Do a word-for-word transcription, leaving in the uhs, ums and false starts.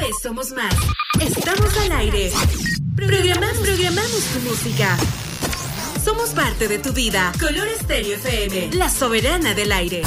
vez somos más. Estamos al aire. Programamos, programamos tu música. Somos parte de tu vida. Color Estéreo F M, la soberana del aire.